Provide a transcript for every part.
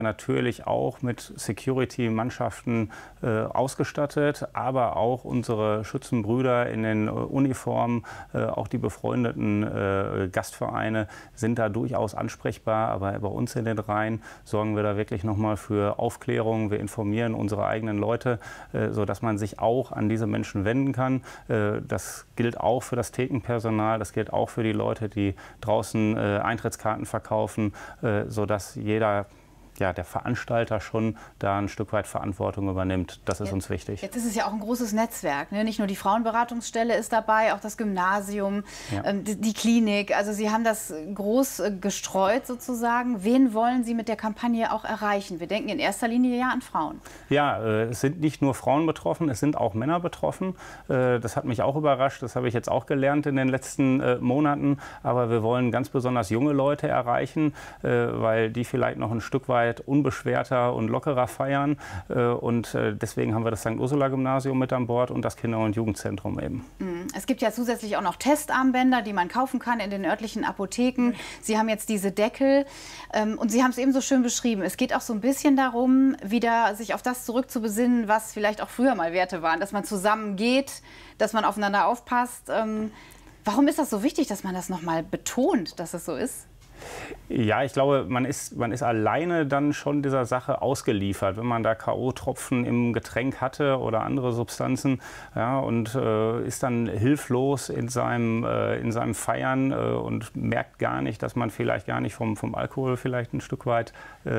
Natürlich auch mit Security-Mannschaften ausgestattet, aber auch unsere Schützenbrüder in den Uniformen, auch die befreundeten Gastvereine sind da durchaus ansprechbar. Aber bei uns in den Reihen sorgen wir da wirklich nochmal für Aufklärung. Wir informieren unsere eigenen Leute, sodass man sich auch an diese Menschen wenden kann. Das gilt auch für das Thekenpersonal, das gilt auch für die Leute, die draußen Eintrittskarten verkaufen, sodass jeder, ja, der Veranstalter schon da ein Stück weit Verantwortung übernimmt. Das ist uns wichtig. Jetzt ist es ja auch ein großes Netzwerk, ne? Nicht nur die Frauenberatungsstelle ist dabei, auch das Gymnasium, ja, die Klinik. Also Sie haben das groß gestreut sozusagen. Wen wollen Sie mit der Kampagne auch erreichen? Wir denken in erster Linie ja an Frauen. Ja, es sind nicht nur Frauen betroffen, es sind auch Männer betroffen. Das hat mich auch überrascht, das habe ich jetzt auch gelernt in den letzten Monaten. Aber wir wollen ganz besonders junge Leute erreichen, weil die vielleicht noch ein Stück weit unbeschwerter und lockerer feiern. Und deswegen haben wir das St. Ursula-Gymnasium mit an Bord und das Kinder- und Jugendzentrum eben. Es gibt ja zusätzlich auch noch Testarmbänder, die man kaufen kann in den örtlichen Apotheken. Sie haben jetzt diese Deckel und Sie haben es eben so schön beschrieben. Es geht auch so ein bisschen darum, wieder sich auf das zurückzubesinnen, was vielleicht auch früher mal Werte waren. Dass man zusammen geht, dass man aufeinander aufpasst. Warum ist das so wichtig, dass man das noch mal betont, dass es so ist? Ja, ich glaube, man ist alleine dann schon dieser Sache ausgeliefert, wenn man da K.O.-Tropfen im Getränk hatte oder andere Substanzen, ja, und ist dann hilflos in seinem Feiern und merkt gar nicht, dass man vielleicht gar nicht vom Alkohol vielleicht ein Stück weit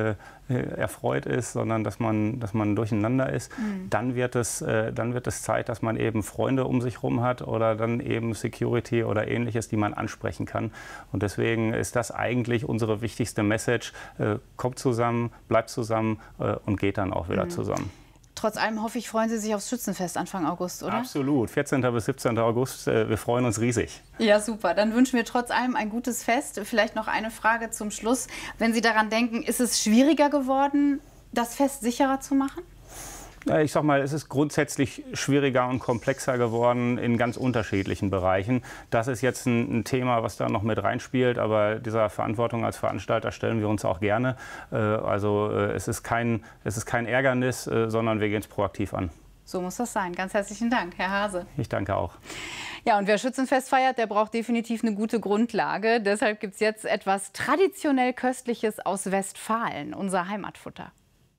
erfreut ist, sondern dass man durcheinander ist. Dann wird es Zeit, dass man eben Freunde um sich herum hat oder dann eben Security oder Ähnliches, die man ansprechen kann. Und deswegen ist das eigentlich unsere wichtigste Message. Kommt zusammen, bleibt zusammen und geht dann auch wieder zusammen. Trotz allem hoffe ich, freuen Sie sich aufs Schützenfest Anfang August, oder? Absolut. 14. bis 17. August. Wir freuen uns riesig. Ja, super. Dann wünschen wir trotz allem ein gutes Fest. Vielleicht noch eine Frage zum Schluss. Wenn Sie daran denken, ist es schwieriger geworden, das Fest sicherer zu machen? Ich sag mal, es ist grundsätzlich schwieriger und komplexer geworden in ganz unterschiedlichen Bereichen. Das ist jetzt ein Thema, was da noch mit reinspielt, aber dieser Verantwortung als Veranstalter stellen wir uns auch gerne. Also es ist kein Ärgernis, sondern wir gehen es proaktiv an. So muss das sein. Ganz herzlichen Dank, Herr Hase. Ich danke auch. Ja, und wer Schützenfest feiert, der braucht definitiv eine gute Grundlage. Deshalb gibt es jetzt etwas traditionell Köstliches aus Westfalen, unser Heimatfutter.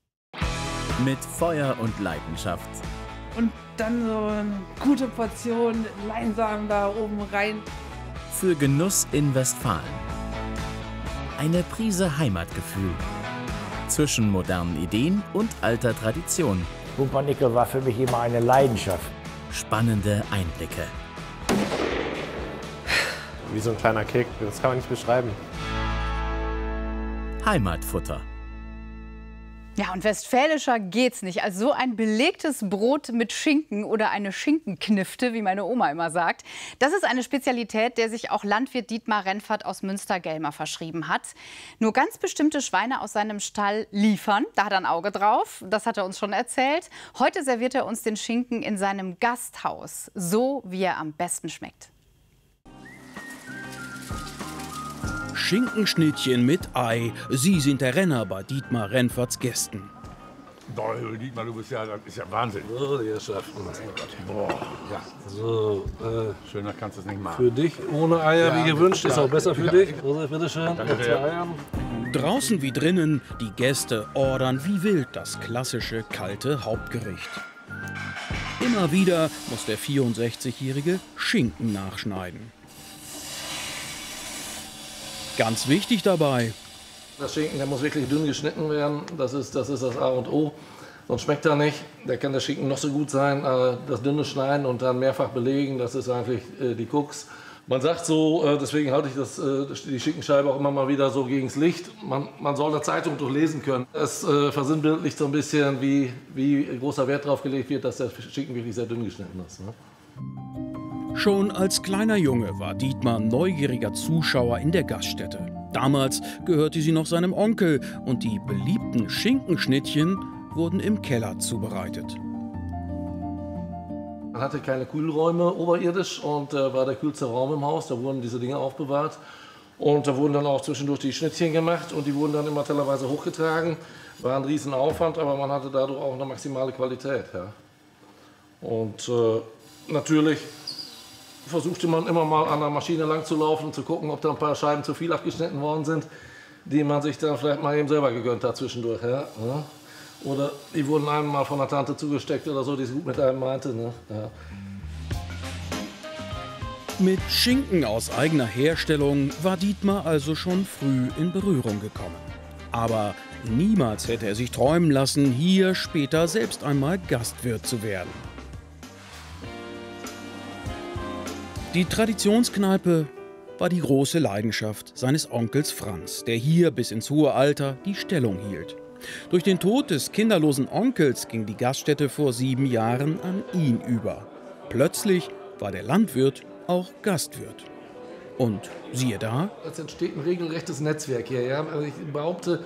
Mit Feuer und Leidenschaft. Und dann so eine gute Portion Leinsamen da oben rein. Für Genuss in Westfalen. Eine Prise Heimatgefühl. Zwischen modernen Ideen und alter Tradition. Pumpernickel war für mich immer eine Leidenschaft. Spannende Einblicke. Wie so ein kleiner Kick, das kann man nicht beschreiben. Heimatfutter. Ja, und westfälischer geht's nicht. Also so ein belegtes Brot mit Schinken oder eine Schinkenknifte, wie meine Oma immer sagt. Das ist eine Spezialität, der sich auch Landwirt Dietmar Rennfert aus Münster-Gelmer verschrieben hat. Nur ganz bestimmte Schweine aus seinem Stall liefern. Da hat er ein Auge drauf. Das hat er uns schon erzählt. Heute serviert er uns den Schinken in seinem Gasthaus. So, wie er am besten schmeckt. Schinkenschnittchen mit Ei. Sie sind der Renner bei Dietmar Rennferts Gästen. Boah, Dietmar, du bist ja, das ist ja Wahnsinn. So, die Herrschaften. Boah, ja. So, schöner kannst du es nicht machen. Für dich ohne Eier, ja, wie gewünscht, ist auch besser für dich. Josef, bitteschön. Danke sehr. Draußen wie drinnen, die Gäste ordern wie wild das klassische kalte Hauptgericht. Immer wieder muss der 64-jährige Schinken nachschneiden. Ganz wichtig dabei: Das Schinken, der muss wirklich dünn geschnitten werden. Das ist das A und O. Sonst schmeckt er nicht. Da kann der Schinken noch so gut sein. Das dünne Schneiden und dann mehrfach belegen, das ist eigentlich die Krux. Man sagt so, deswegen halte ich die Schinkenscheibe auch immer mal wieder so gegens Licht. Man soll eine Zeitung durchlesen können. Es versinnbildlicht so ein bisschen, wie großer Wert darauf gelegt wird, dass der Schinken wirklich sehr dünn geschnitten ist. Ne? Schon als kleiner Junge war Dietmar neugieriger Zuschauer in der Gaststätte. Damals gehörte sie noch seinem Onkel und die beliebten Schinkenschnittchen wurden im Keller zubereitet. Man hatte keine Kühlräume oberirdisch und war der kühlste Raum im Haus. Da wurden diese Dinge aufbewahrt. Und da wurden dann auch zwischendurch die Schnittchen gemacht und die wurden dann immer tellerweise hochgetragen. War ein Riesenaufwand, aber man hatte dadurch auch eine maximale Qualität. Ja. Und natürlich versuchte man immer mal an der Maschine lang zu laufen und zu gucken, ob da ein paar Scheiben zu viel abgeschnitten worden sind, die man sich dann vielleicht mal eben selber gegönnt hat zwischendurch. Ja. Oder die wurden einem mal von der Tante zugesteckt oder so, die es gut mit einem meinte. Ne? Ja. Mit Schinken aus eigener Herstellung war Dietmar also schon früh in Berührung gekommen. Aber niemals hätte er sich träumen lassen, hier später selbst einmal Gastwirt zu werden. Die Traditionskneipe war die große Leidenschaft seines Onkels Franz, der hier bis ins hohe Alter die Stellung hielt. Durch den Tod des kinderlosen Onkels ging die Gaststätte vor 7 Jahren an ihn über. Plötzlich war der Landwirt auch Gastwirt. Und siehe da. Es entsteht ein regelrechtes Netzwerk hier. Ja? Also ich behaupte,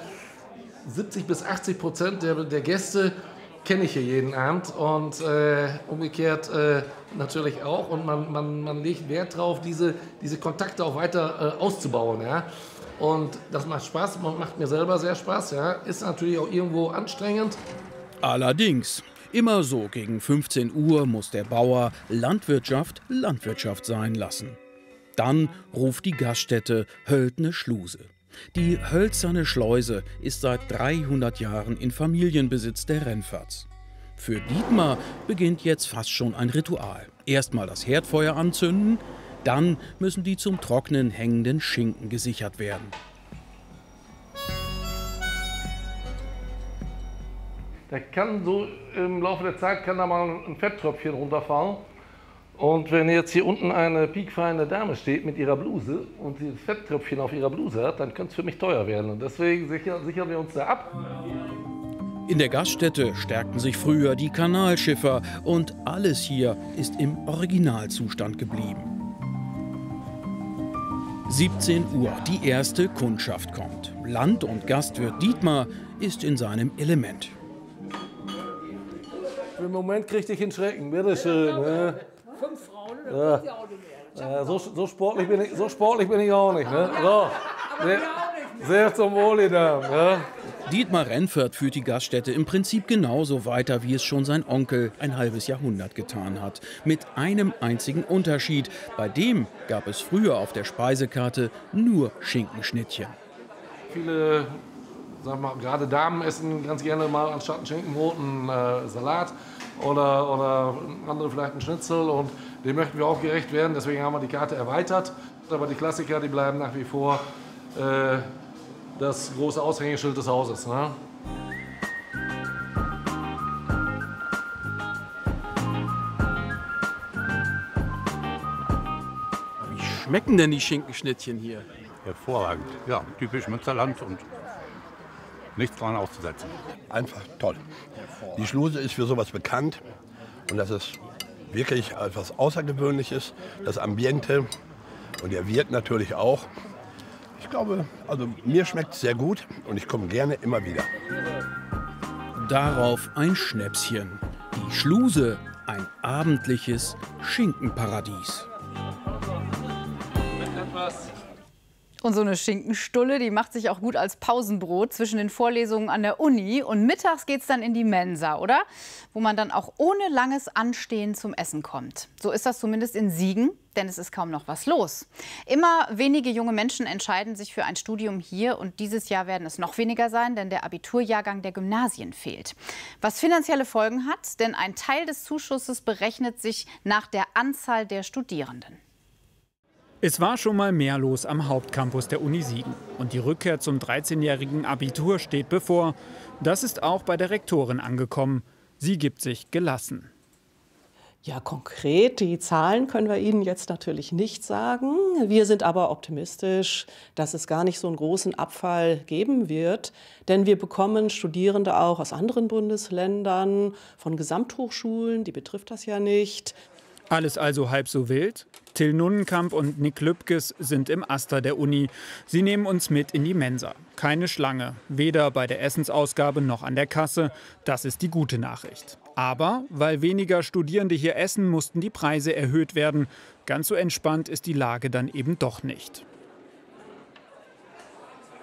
70–80% der Gäste kenne ich hier jeden Abend und umgekehrt natürlich auch. Und man legt Wert darauf, diese Kontakte auch weiter auszubauen. Ja? Und das macht Spaß und macht mir selber sehr Spaß. Ja? Ist natürlich auch irgendwo anstrengend. Allerdings. Immer so gegen 15 Uhr muss der Bauer Landwirtschaft Landwirtschaft sein lassen. Dann ruft die Gaststätte Höldne Schluse. Die hölzerne Schleuse ist seit 300 Jahren in Familienbesitz der Renferts. Für Dietmar beginnt jetzt fast schon ein Ritual. Erstmal das Herdfeuer anzünden, dann müssen die zum Trocknen hängenden Schinken gesichert werden. Da kann so im Laufe der Zeit kann da mal ein Fetttröpfchen runterfallen. Und wenn jetzt hier unten eine piekfeine Dame steht mit ihrer Bluse und dieses Fetttröpfchen auf ihrer Bluse hat, dann könnte es für mich teuer werden. Und deswegen sichern wir uns da ab. In der Gaststätte stärkten sich früher die Kanalschiffer und alles hier ist im Originalzustand geblieben. 17 Uhr, die erste Kundschaft kommt. Land- und Gastwirt Dietmar ist in seinem Element. Im Moment kriegte ich einen Schrecken, bitteschön. Ne? 5 Frauen, das ja. Auch nicht mehr. So sportlich bin ich auch nicht. Ne? So. Sehr zum Wohle, Damen. Ja? Dietmar Renfert führt die Gaststätte im Prinzip genauso weiter, wie es schon sein Onkel ein halbes Jahrhundert getan hat. Mit einem einzigen Unterschied. Bei dem gab es früher auf der Speisekarte nur Schinkenschnittchen. Viele, sagen wir mal, gerade Damen essen ganz gerne mal anstatt ein Schinkenbrot einen Salat oder andere vielleicht einen Schnitzel. Und dem möchten wir auch gerecht werden. Deswegen haben wir die Karte erweitert. Aber die Klassiker, die bleiben nach wie vor das große Aushängeschild des Hauses. Ne? Wie schmecken denn die Schinkenschnittchen hier? Hervorragend. Ja, typisch Münsterland und nichts dran auszusetzen. Einfach toll. Die Schluse ist für sowas bekannt und das ist wirklich etwas Außergewöhnliches. Das Ambiente und der Wirt natürlich auch. Ich glaube, also mir schmeckt es sehr gut und ich komme gerne immer wieder. Darauf ein Schnäpschen. Die Schluse, ein abendliches Schinkenparadies. Und so eine Schinkenstulle, die macht sich auch gut als Pausenbrot zwischen den Vorlesungen an der Uni. Und mittags geht es dann in die Mensa, oder? Wo man dann auch ohne langes Anstehen zum Essen kommt. So ist das zumindest in Siegen, denn es ist kaum noch was los. Immer wenige junge Menschen entscheiden sich für ein Studium hier. Und dieses Jahr werden es noch weniger sein, denn der Abiturjahrgang der Gymnasien fehlt. Was finanzielle Folgen hat, denn ein Teil des Zuschusses berechnet sich nach der Anzahl der Studierenden. Es war schon mal mehr los am Hauptcampus der Uni Siegen. Und die Rückkehr zum 13-jährigen Abitur steht bevor. Das ist auch bei der Rektorin angekommen. Sie gibt sich gelassen. Ja, konkret, die Zahlen können wir Ihnen jetzt natürlich nicht sagen. Wir sind aber optimistisch, dass es gar nicht so einen großen Abfall geben wird. Denn wir bekommen Studierende auch aus anderen Bundesländern, von Gesamthochschulen, die betrifft das ja nicht. Alles also halb so wild? Till Nunnenkamp und Nick Lübkes sind im Aster der Uni. Sie nehmen uns mit in die Mensa. Keine Schlange, weder bei der Essensausgabe noch an der Kasse. Das ist die gute Nachricht. Aber weil weniger Studierende hier essen, mussten die Preise erhöht werden. Ganz so entspannt ist die Lage dann eben doch nicht.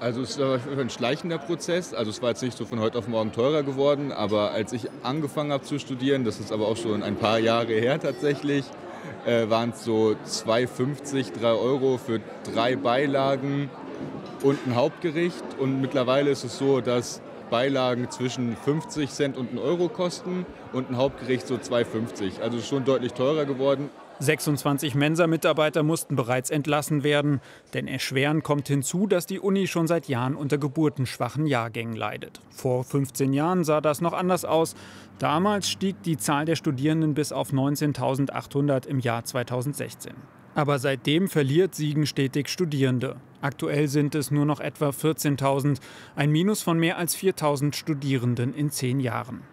Also es war ein schleichender Prozess. Also es war jetzt nicht so von heute auf morgen teurer geworden. Aber als ich angefangen habe zu studieren, das ist aber auch schon ein paar Jahre her tatsächlich, waren es so 2,50, 3 Euro für 3 Beilagen und ein Hauptgericht. Und mittlerweile ist es so, dass Beilagen zwischen 50 Cent und 1 Euro kosten und ein Hauptgericht so 2,50. Also schon deutlich teurer geworden. 26 Mensa-Mitarbeiter mussten bereits entlassen werden. Denn erschwerend kommt hinzu, dass die Uni schon seit Jahren unter geburtenschwachen Jahrgängen leidet. Vor 15 Jahren sah das noch anders aus. Damals stieg die Zahl der Studierenden bis auf 19.800 im Jahr 2016. Aber seitdem verliert Siegen stetig Studierende. Aktuell sind es nur noch etwa 14.000, ein Minus von mehr als 4.000 Studierenden in 10 Jahren.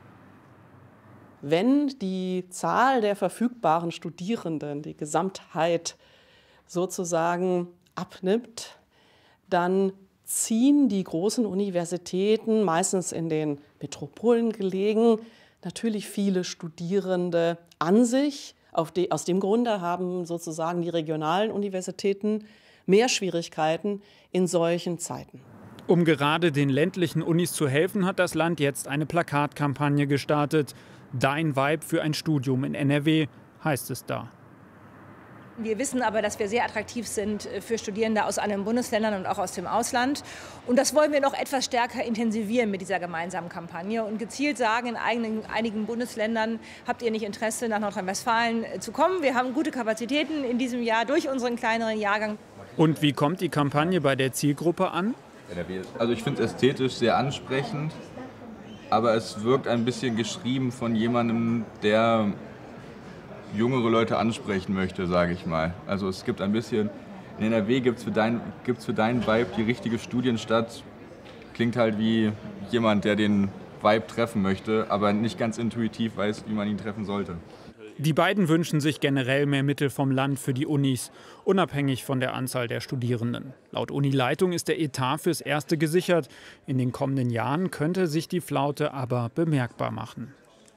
Wenn die Zahl der verfügbaren Studierenden, die Gesamtheit sozusagen abnimmt, dann ziehen die großen Universitäten, meistens in den Metropolen gelegen, natürlich viele Studierende an sich. Aus dem Grunde haben sozusagen die regionalen Universitäten mehr Schwierigkeiten in solchen Zeiten. Um gerade den ländlichen Unis zu helfen, hat das Land jetzt eine Plakatkampagne gestartet. Dein Vibe für ein Studium in NRW, heißt es da. Wir wissen aber, dass wir sehr attraktiv sind für Studierende aus anderen Bundesländern und auch aus dem Ausland. Und das wollen wir noch etwas stärker intensivieren mit dieser gemeinsamen Kampagne und gezielt sagen, in einigen Bundesländern habt ihr nicht Interesse, nach Nordrhein-Westfalen zu kommen. Wir haben gute Kapazitäten in diesem Jahr durch unseren kleineren Jahrgang. Und wie kommt die Kampagne bei der Zielgruppe an? Also ich finde es ästhetisch sehr ansprechend, aber es wirkt ein bisschen geschrieben von jemandem, der jüngere Leute ansprechen möchte, sage ich mal. Also es gibt ein bisschen, in NRW gibt es für deinen Vibe die richtige Studienstadt. Klingt halt wie jemand, der den Vibe treffen möchte, aber nicht ganz intuitiv weiß, wie man ihn treffen sollte. Die beiden wünschen sich generell mehr Mittel vom Land für die Unis, unabhängig von der Anzahl der Studierenden. Laut Unileitung ist der Etat fürs Erste gesichert. In den kommenden Jahren könnte sich die Flaute aber bemerkbar machen.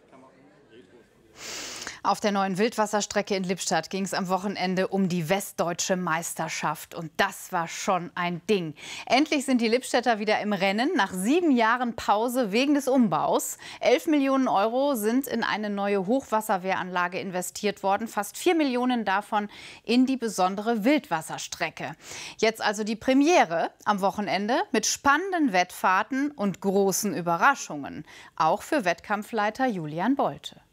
Auf der neuen Wildwasserstrecke in Lippstadt ging es am Wochenende um die westdeutsche Meisterschaft. Und das war schon ein Ding. Endlich sind die Lippstädter wieder im Rennen, nach 7 Jahren Pause wegen des Umbaus. 11 Millionen Euro sind in eine neue Hochwasserwehranlage investiert worden. Fast 4 Millionen davon in die besondere Wildwasserstrecke. Jetzt also die Premiere am Wochenende mit spannenden Wettfahrten und großen Überraschungen. Auch für Wettkampfleiter Julian Bolte.